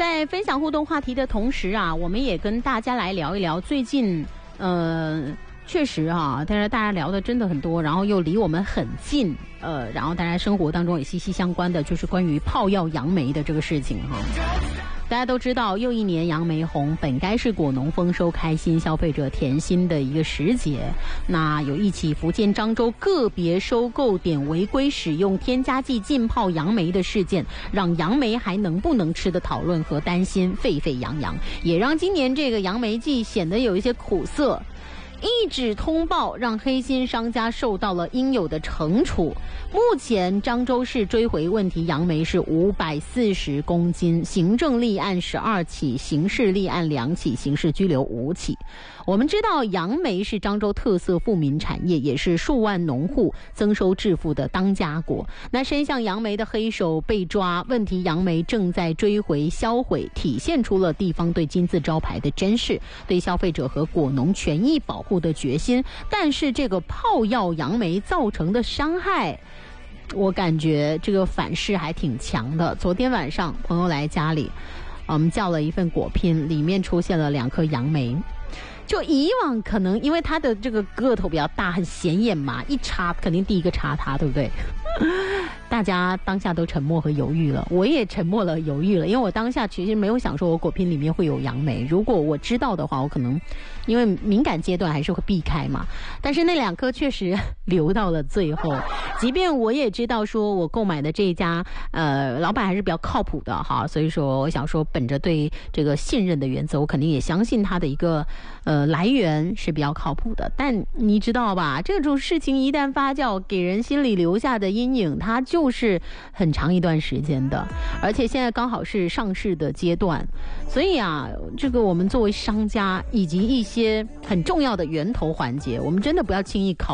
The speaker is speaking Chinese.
在分享互动话题的同时啊，我们也跟大家来聊一聊最近确实啊，但是大家聊的真的很多，然后又离我们很近，然后大家生活当中也息息相关的，就是关于泡药杨梅的这个事情哈。大家都知道，又一年杨梅红，本该是果农丰收开心、消费者甜心的一个时节。那有一起福建漳州个别收购点违规使用添加剂浸泡杨梅的事件，让杨梅还能不能吃的讨论和担心沸沸扬扬，也让今年这个杨梅季显得有一些苦涩。一纸通报让黑心商家受到了应有的惩处。目前漳州市追回问题杨梅是540公斤，行政立案12起，刑事立案2起，刑事拘留5起。我们知道杨梅是漳州特色富民产业，也是数万农户增收致富的当家果。那伸向杨梅的黑手被抓，问题杨梅正在追回销毁，体现出了地方对金字招牌的珍视，对消费者和果农权益保护的决心。但是这个泡药杨梅造成的伤害，我感觉这个反噬还挺强的。昨天晚上朋友来家里，我们叫了一份果拼，里面出现了2颗杨梅。就以往可能因为它的这个个头比较大，很显眼嘛，一插肯定第一个插它，对不对？大家当下都沉默和犹豫了，我也沉默了犹豫了，因为我当下其实没有想说我果拼里面会有杨梅，如果我知道的话，我可能因为敏感阶段还是会避开嘛。但是那2颗确实留到了最后，即便我也知道说我购买的这一家老板还是比较靠谱的哈，所以说我想说本着对这个信任的原则，我肯定也相信他的一个来源是比较靠谱的。但你知道吧，这种事情一旦发酵，给人心里留下的阴影它就是很长一段时间的，而且现在刚好是上市的阶段，所以啊，这个我们作为商家以及一些很重要的源头环节，我们真的不要轻易考